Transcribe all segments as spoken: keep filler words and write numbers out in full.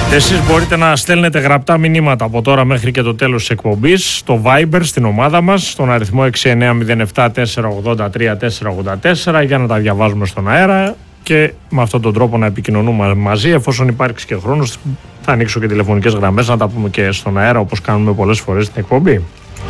Εσείς μπορείτε να στέλνετε γραπτά μηνύματα από τώρα μέχρι και το τέλος της εκπομπής στο Viber, στην ομάδα μας, στον αριθμό έξι εννιά μηδέν επτά τέσσερα ογδόντα τρία τέσσερα ογδόντα τέσσερα για να τα διαβάζουμε στον αέρα και με αυτόν τον τρόπο να επικοινωνούμε μαζί. Εφόσον υπάρξει και χρόνος, θα ανοίξω και τηλεφωνικές γραμμές να τα πούμε και στον αέρα, όπως κάνουμε πολλές φορές στην εκπομπή.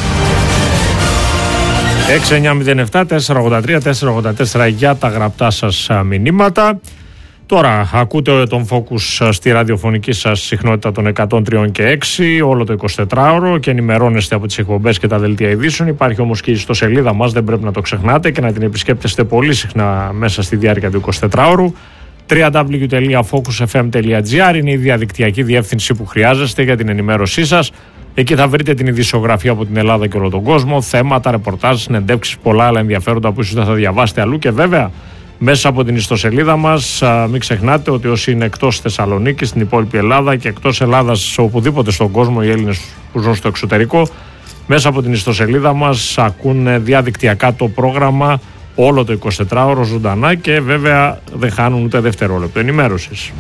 έξι εννιά μηδέν επτά τέσσερα ογδόντα τρία τέσσερα ογδόντα τέσσερα για τα γραπτά σας μηνύματα. Τώρα ακούτε τον Focus στη ραδιοφωνική σας συχνότητα των εκατόν τρία και έξι όλο το εικοσιτετράωρο και ενημερώνεστε από τις εκπομπές και τα δελτία ειδήσεων. Υπάρχει όμως και η ιστοσελίδα μας, δεν πρέπει να το ξεχνάτε και να την επισκέπτεστε πολύ συχνά μέσα στη διάρκεια του εικοσιτετράωρου. double-u double-u double-u τελεία focus f m τελεία g r είναι η διαδικτυακή διεύθυνση που χρειάζεστε για την ενημέρωσή σας. Εκεί θα βρείτε την ειδησιογραφία από την Ελλάδα και όλο τον κόσμο, θέματα, ρεπορτάζ, συνεντεύξεις, πολλά άλλα ενδιαφέροντα που ίσως δεν θα διαβάσετε αλλού και βέβαια μέσα από την ιστοσελίδα μας. Α, μην ξεχνάτε ότι όσοι είναι εκτός Θεσσαλονίκης, στην υπόλοιπη Ελλάδα και εκτός Ελλάδας, οπουδήποτε στον κόσμο, οι Έλληνες που ζουν στο εξωτερικό, μέσα από την ιστοσελίδα μας ακούν διαδικτυακά το πρόγραμμα όλο το εικοσιτετράωρο ζωντανά και βέβαια δεν χάνουν ούτε δευτερόλεπτο ενημέρωσης.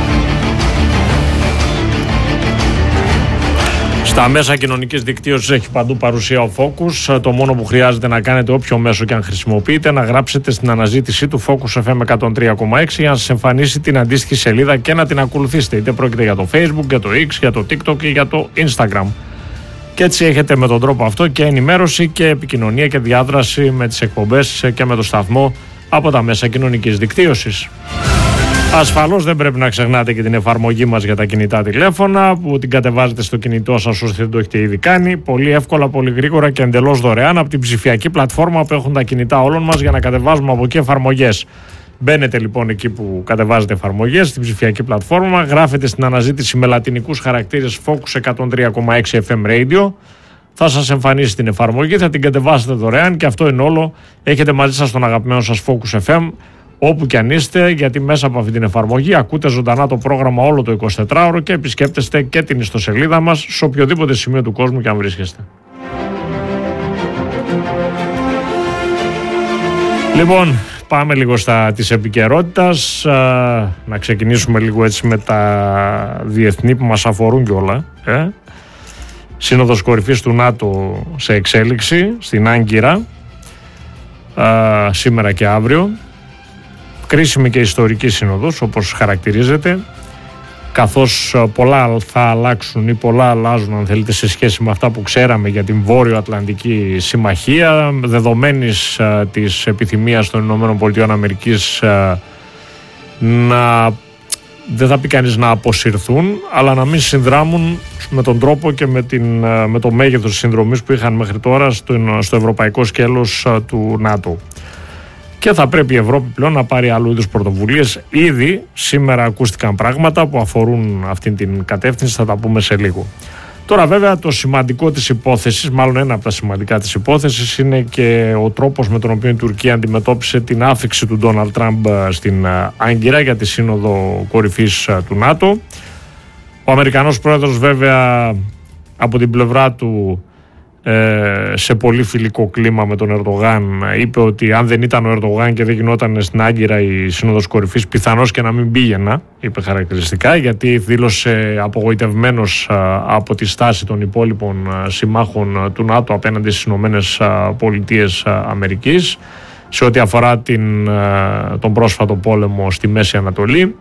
Στα μέσα κοινωνικής δικτύωσης έχει παντού παρουσία ο Focus. Το μόνο που χρειάζεται να κάνετε, όποιο μέσο και αν χρησιμοποιείτε, να γράψετε στην αναζήτησή του Focus εφ εμ εκατόν τρία κόμμα έξι για να σας εμφανίσει την αντίστοιχη σελίδα και να την ακολουθήσετε. Είτε πρόκειται για το Facebook, για το X, για το TikTok ή για το Instagram. Και έτσι έχετε με τον τρόπο αυτό και ενημέρωση και επικοινωνία και διάδραση με τις εκπομπές και με το σταθμό από τα μέσα κοινωνικής δικτύωσης. Ασφαλώς δεν πρέπει να ξεχνάτε και την εφαρμογή μας για τα κινητά τηλέφωνα που την κατεβάζετε στο κινητό σας όσοι δεν το έχετε ήδη κάνει. Πολύ εύκολα, πολύ γρήγορα και εντελώς δωρεάν από την ψηφιακή πλατφόρμα που έχουν τα κινητά όλων μας για να κατεβάζουμε από εκεί εφαρμογές. Μπαίνετε λοιπόν εκεί που κατεβάζετε εφαρμογές, στην ψηφιακή πλατφόρμα, γράφετε στην αναζήτηση με λατινικούς χαρακτήρες Focus εκατόν τρία κόμμα έξι εφ εμ Radio. Θα σας εμφανίσει την εφαρμογή, θα την κατεβάσετε δωρεάν και αυτό είναι όλο. Έχετε μαζί σας τον αγαπημένο σας Focus εφ εμ. Όπου και αν είστε, γιατί μέσα από αυτή την εφαρμογή ακούτε ζωντανά το πρόγραμμα όλο το εικοσιτετράωρο και επισκέπτεστε και την ιστοσελίδα μας σε οποιοδήποτε σημείο του κόσμου και αν βρίσκεστε. Λοιπόν, πάμε λίγο στα της επικαιρότητας, να ξεκινήσουμε λίγο έτσι με τα διεθνή που μας αφορούν κιόλα. Ε? Σύνοδος κορυφής του ΝΑΤΟ σε εξέλιξη στην Άγκυρα σήμερα και αύριο. Κρίσιμη και ιστορική σύνοδος όπως χαρακτηρίζεται, καθώς πολλά θα αλλάξουν ή πολλά αλλάζουν αν θέλετε σε σχέση με αυτά που ξέραμε για την Βόρειο Ατλαντική Συμμαχία, δεδομένης α, της επιθυμίας των Ηνωμένων Πολιτειών Αμερικής α, να, δεν θα πει κανείς να αποσυρθούν, αλλά να μην συνδράμουν με τον τρόπο και με, την, α, με το μέγεθος της συνδρομής που είχαν μέχρι τώρα στο, στο ευρωπαϊκό σκέλος α, του ΝΑΤΟ. Και θα πρέπει η Ευρώπη πλέον να πάρει άλλου είδους πρωτοβουλίες. Ήδη σήμερα ακούστηκαν πράγματα που αφορούν αυτήν την κατεύθυνση, θα τα πούμε σε λίγο. Τώρα βέβαια το σημαντικό της υπόθεσης, μάλλον ένα από τα σημαντικά της υπόθεσης, είναι και ο τρόπος με τον οποίο η Τουρκία αντιμετώπισε την άφιξη του Ντόναλντ Τραμπ στην Άγκυρα για τη σύνοδο κορυφής του ΝΑΤΟ. Ο Αμερικανός πρόεδρος βέβαια από την πλευρά του, σε πολύ φιλικό κλίμα με τον Ερντογάν, είπε ότι αν δεν ήταν ο Ερντογάν και δεν γινόταν στην Άγκυρα η σύνοδος κορυφής, πιθανώς και να μην πήγαινα, είπε χαρακτηριστικά, γιατί δήλωσε απογοητευμένος από τη στάση των υπόλοιπων συμμάχων του ΝΑΤΟ απέναντι στις Ηνωμένες Πολιτείες Αμερικής σε ό,τι αφορά την, τον πρόσφατο πόλεμο στη Μέση Ανατολή.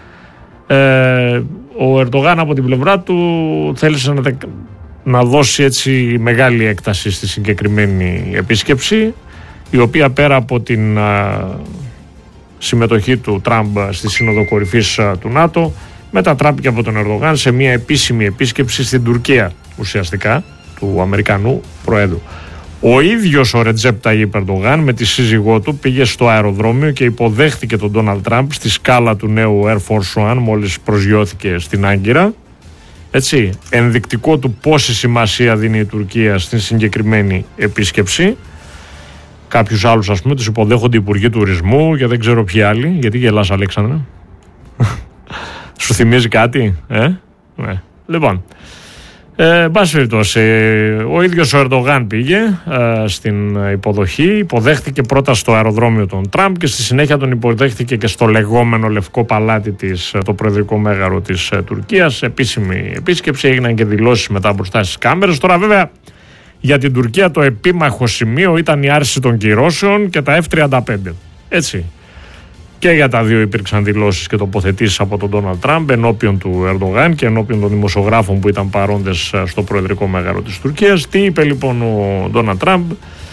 Ε, ο Ερντογάν από την πλευρά του θέλησε να να δώσει έτσι μεγάλη έκταση στη συγκεκριμένη επίσκεψη, η οποία πέρα από την α, συμμετοχή του Τραμπ στη Σύνοδο Κορυφής α, του ΝΑΤΟ, μετατράπηκε από τον Ερντογάν σε μια επίσημη επίσκεψη στην Τουρκία, ουσιαστικά, του Αμερικανού Προέδρου. Ο ίδιος ο Ρετζέπ Ταγίπ Ερντογάν με τη σύζυγό του πήγε στο αεροδρόμιο και υποδέχτηκε τον Ντόναλντ Τραμπ στη σκάλα του νέου Air Force One μόλις προσγειώθηκε στην Άγκυρα. Έτσι, ενδεικτικό του πόση σημασία δίνει η Τουρκία στην συγκεκριμένη επίσκεψη. Κάποιους άλλους, ας πούμε, τους υποδέχονται οι υπουργοί τουρισμού και δεν ξέρω ποιοι άλλοι. Γιατί γελάς, Αλέξανδρα? Σου θυμίζει κάτι, ε? Ναι. Λοιπόν, Ε, εν πάση περιπτώσει, ο ίδιος ο Ερντογάν πήγε ε, στην υποδοχή, υποδέχτηκε πρώτα στο αεροδρόμιο τον Τραμπ και στη συνέχεια τον υποδέχτηκε και στο λεγόμενο Λευκό Παλάτι, της, το προεδρικό μέγαρο της ε, Τουρκίας. Επίσημη επίσκεψη, έγιναν και δηλώσεις μετά μπροστά στις κάμερες. Τώρα βέβαια για την Τουρκία το επίμαχο σημείο ήταν η άρση των κυρώσεων και τα εφ τριάντα πέντε. Έτσι. Και για τα δύο υπήρξαν δηλώσεις και τοποθετήσεις από τον Ντόναλντ Τραμπ ενώπιον του Ερντογάν και ενώπιον των δημοσιογράφων που ήταν παρόντες στο προεδρικό μέγαρο της Τουρκίας. Τι είπε λοιπόν ο Ντόναλντ Τραμπ?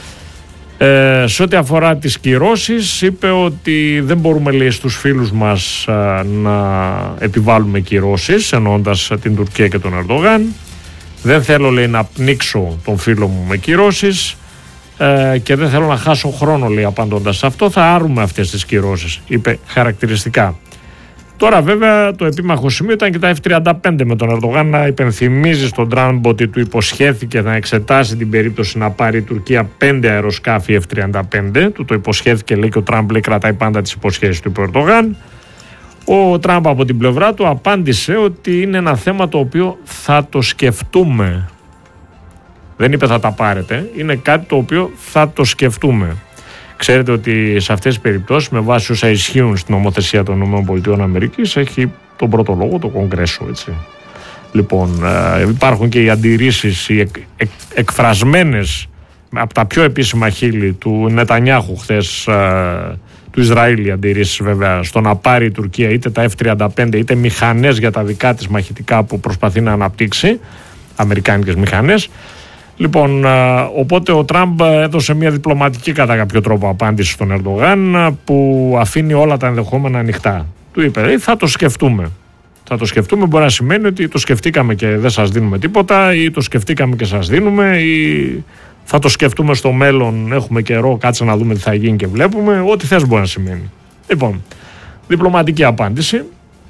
Ε, σε ό,τι αφορά τις κυρώσεις, είπε ότι δεν μπορούμε, λέει, στους φίλους μας α, να επιβάλλουμε κυρώσεις, εννοώντας την Τουρκία και τον Ερντογάν. Δεν θέλω, λέει, να πνίξω τον φίλο μου με κυρώσεις ε, και δεν θέλω να χάσω χρόνο, λέει, απαντώντας σε αυτό. Θα άρουμε αυτές τις κυρώσεις, είπε χαρακτηριστικά. Τώρα βέβαια το επίμαχο σημείο ήταν και τα εφ τριάντα πέντε, με τον Ερντογάν να υπενθυμίζει στον Τραμπ ότι του υποσχέθηκε να εξετάσει την περίπτωση να πάρει η Τουρκία πέντε αεροσκάφη εφ τριάντα πέντε. Του το υποσχέθηκε, λέει, και ο Τραμπ, λέει, κρατάει πάντα τις υποσχέσεις του, είπε ο Ερντογάν. Ο Τραμπ από την πλευρά του απάντησε ότι είναι ένα θέμα το οποίο θα το σκεφτούμε. Δεν είπε θα τα πάρετε, είναι κάτι το οποίο θα το σκεφτούμε. Ξέρετε ότι σε αυτές τις περιπτώσεις, με βάση όσα ισχύουν στην νομοθεσία των ΗΠΑ, έχει τον πρώτο λόγο το Κογκρέσο, έτσι. Λοιπόν, ε, υπάρχουν και οι αντιρρήσεις, οι εκ, εκ, εκφρασμένες από τα πιο επίσημα χείλη του Νετανιάχου χθες, ε, του Ισραήλ, οι αντιρρήσεις βέβαια, στο να πάρει η Τουρκία είτε τα εφ τριάντα πέντε είτε μηχανές για τα δικά της μαχητικά που προσπαθεί να αναπτύξει, αμερικάνικες μηχανές. Λοιπόν, οπότε ο Τραμπ έδωσε μια διπλωματική κατά κάποιο τρόπο απάντηση στον Ερντογάν, που αφήνει όλα τα ενδεχόμενα ανοιχτά. Του είπε, θα το σκεφτούμε. Θα το σκεφτούμε, μπορεί να σημαίνει ότι το σκεφτήκαμε και δεν σας δίνουμε τίποτα, ή το σκεφτήκαμε και σας δίνουμε, ή θα το σκεφτούμε στο μέλλον, έχουμε καιρό, κάτσε να δούμε τι θα γίνει και βλέπουμε. Ό,τι θες μπορεί να σημαίνει. Λοιπόν, διπλωματική απάντηση,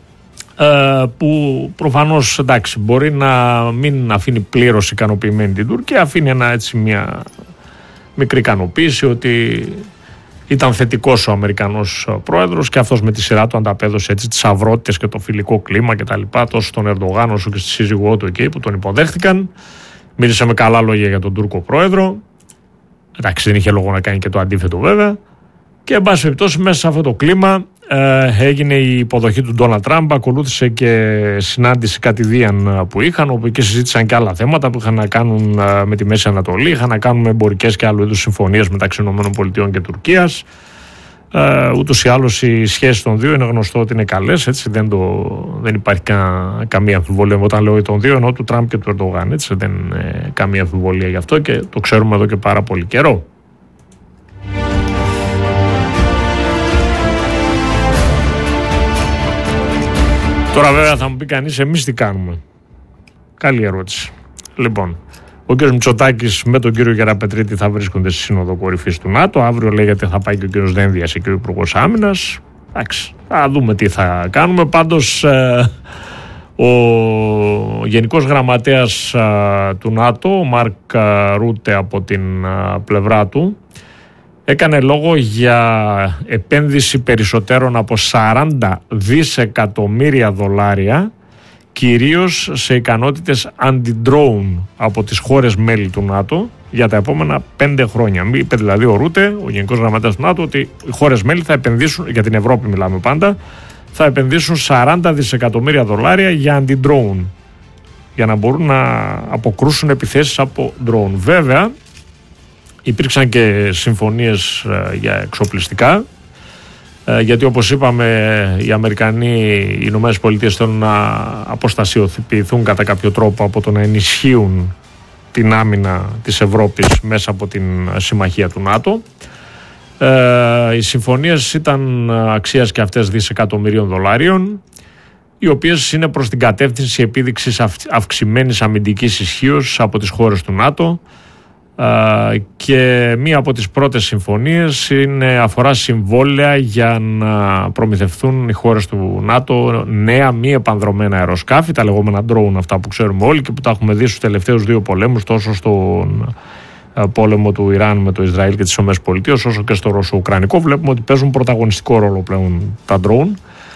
που προφανώς, εντάξει, μπορεί να μην αφήνει πλήρως ικανοποιημένη την Τουρκία, αφήνει ένα, έτσι, μια μικρή ικανοποίηση ότι ήταν θετικός ο Αμερικανός πρόεδρος και αυτός με τη σειρά του ανταπέδωσε, έτσι, τις αυρότητες και το φιλικό κλίμα και τα λοιπά, τόσο στον Ερντογάν όσο και στη σύζυγό του εκεί που τον υποδέχτηκαν. Μίλησε με καλά λόγια για τον Τούρκο πρόεδρο. Εντάξει, δεν είχε λόγο να κάνει και το αντίθετο βέβαια. Και εν πάση περιπτώσει, μέσα σε αυτό το κλίμα ε, έγινε η υποδοχή του Ντόναλντ Τραμπ. Ακολούθησε και συνάντηση κατηδίαν που είχαν, όπου εκεί συζήτησαν και άλλα θέματα που είχαν να κάνουν ε, με τη Μέση Ανατολή, είχαν να κάνουν με εμπορικές και άλλου είδους συμφωνίες μεταξύ ΗΠΑ και Τουρκίας. Ε, ούτως ή άλλως οι σχέσεις των δύο είναι γνωστό ότι είναι καλές, έτσι, δεν, το, δεν υπάρχει κα, καμία αμφιβολία. Όταν λέω των δύο, εννοώ του Τραμπ και του Ερντογάν, έτσι, δεν είναι καμία αμφιβολία γι' αυτό και το ξέρουμε εδώ και πάρα πολύ καιρό. Τώρα βέβαια θα μου πει κανείς, εμείς τι κάνουμε? Καλή ερώτηση. Λοιπόν, ο κ. Μητσοτάκης με τον κύριο Γεραπετρίτη θα βρίσκονται στη Σύνοδο Κορυφής του ΝΑΤΟ. Αύριο λέγεται θα πάει και ο κ. Δένδιας και ο Υπουργός Άμυνας. Εντάξει, θα δούμε τι θα κάνουμε. Πάντως ε, ο Γενικός Γραμματέας ε, του ΝΑΤΟ, ο Μάρκ Ρούτε, από την ε, πλευρά του, έκανε λόγο για επένδυση περισσότερων από σαράντα δισεκατομμύρια δολάρια, κυρίως σε ικανότητες αντι-drone από τις χώρες μέλη του ΝΑΤΟ για τα επόμενα πέντε χρόνια. Είπε δηλαδή ο Ρούτε, ο Γενικός Γραμματέας του ΝΑΤΟ, ότι οι χώρες μέλη θα επενδύσουν, για την Ευρώπη μιλάμε πάντα, θα επενδύσουν σαράντα δισεκατομμύρια δολάρια για αντι-drone, για να μπορούν να αποκρούσουν επιθέσεις από drone. Βέβαια, υπήρξαν και συμφωνίες ε, για εξοπλιστικά, ε, γιατί όπως είπαμε οι Αμερικανοί, οι Ηνωμένες Πολιτείες θέλουν να αποστασιοποιηθούν κατά κάποιο τρόπο από το να ενισχύουν την άμυνα της Ευρώπης μέσα από την συμμαχία του ΝΑΤΟ. Ε, οι συμφωνίες ήταν αξίας και αυτές δισεκατομμυρίων δολάριων, οι οποίες είναι προς την κατεύθυνση επίδειξης αυξημένης αμυντικής ισχύως από τις χώρες του ΝΑΤΟ. Uh, και μία από τις πρώτες συμφωνίες είναι, αφορά συμβόλαια για να προμηθευτούν οι χώρες του ΝΑΤΟ νέα μη επανδρομένα αεροσκάφη, τα λεγόμενα drone, αυτά που ξέρουμε όλοι και που τα έχουμε δει στους τελευταίους δύο πολέμους, τόσο στον uh, πόλεμο του Ιράν με το Ισραήλ και τις ΗΠΑ, όσο και στο Ρωσο-Ουκρανικό. Βλέπουμε ότι παίζουν πρωταγωνιστικό ρόλο πλέον τα drone.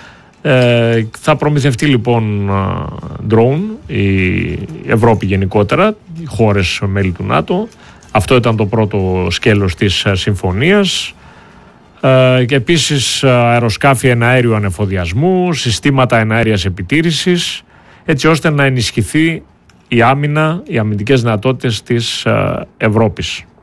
Ε, θα προμηθευτεί λοιπόν drone η Ευρώπη γενικότερα, οι χώρες μέλη του ΝΑΤΟ. Αυτό ήταν το πρώτο σκέλος της συμφωνίας. Ε, και επίσης αεροσκάφη εναέριου ανεφοδιασμού, συστήματα εναέριας επιτήρησης, έτσι ώστε να ενισχυθεί η άμυνα, οι αμυντικές δυνατότητες της Ευρώπης.